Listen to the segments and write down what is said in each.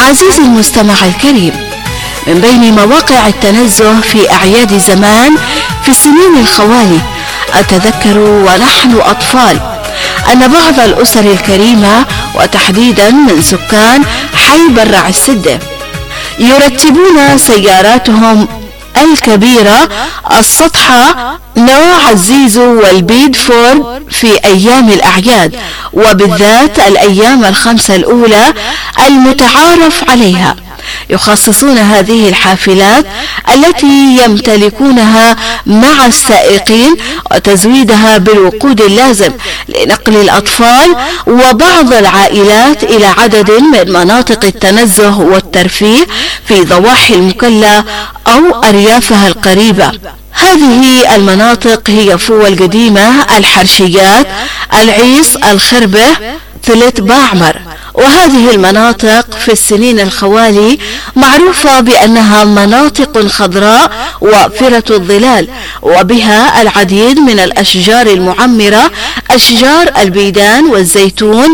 عزيزي المستمع الكريم، من بين مواقع التنزه في أعياد زمان في السنين الخوالي أتذكر ونحن أطفال أن بعض الأسر الكريمة وتحديدا من سكان حي برع السدة يرتبون سياراتهم الكبيرة السطحة نوع الزيزو والبيد فورد في أيام الأعياد، وبالذات الأيام الخمسة الأولى المتعارف عليها. يخصصون هذه الحافلات التي يمتلكونها مع السائقين وتزويدها بالوقود اللازم لنقل الأطفال وبعض العائلات إلى عدد من مناطق التنزه والترفيه في ضواحي المكلا أو أريافها القريبة. هذه المناطق هي فوة القديمة، الحرشيات، العيص، الخربة، ثلث باعمر. وهذه المناطق في السنين الخوالي معروفة بأنها مناطق خضراء وافرة الظلال، وبها العديد من الأشجار المعمرة، أشجار البيدان والزيتون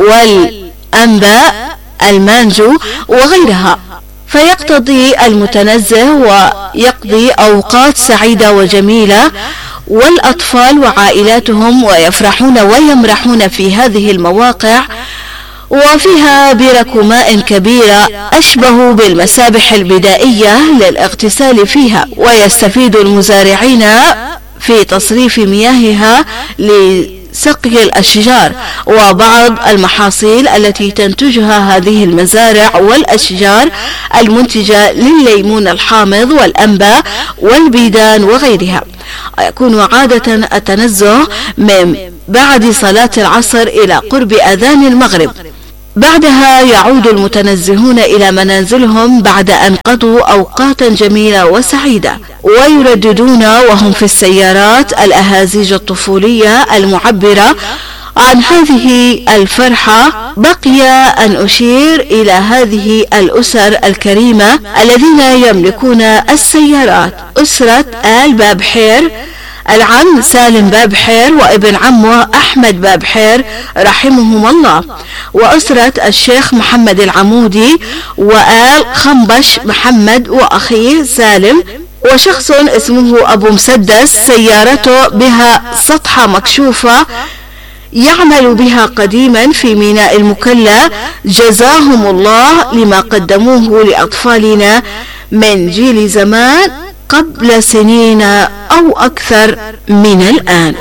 والأنباء، المانجو وغيرها. فيقتضي المتنزه ويقضي أوقات سعيدة وجميلة والأطفال وعائلاتهم ويفرحون ويمرحون في هذه المواقع، وفيها برك ماء كبيرة أشبه بالمسابح البدائية للاغتسال فيها، ويستفيد المزارعين في تصريف مياهها لسقي الأشجار وبعض المحاصيل التي تنتجها هذه المزارع والأشجار المنتجة للليمون الحامض والأنباء والبيدان وغيرها. ويكون عادة التنزه من بعد صلاة العصر إلى قرب أذان المغرب. بعدها يعود المتنزهون إلى منازلهم بعد أن قضوا أوقاتا جميلة وسعيدة، ويرددون وهم في السيارات الأهازيج الطفولية المعبرة عن هذه الفرحة. بقي أن أشير إلى هذه الأسر الكريمة الذين يملكون السيارات: أسرة آل بابحير، العم سالم بابحير وابن عمه أحمد بابحير رحمهم الله، وأسرة الشيخ محمد العمودي وآل خنبش محمد وأخيه سالم، وشخص اسمه أبو مسدس سيارته بها سطحة مكشوفة يعمل بها قديما في ميناء المكلا، جزاهم الله لما قدموه لأطفالنا من جيل زمان قبل سنين أو أكثر من الآن.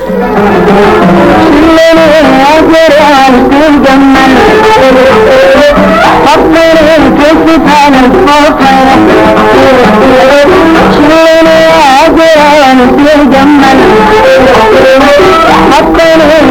حطني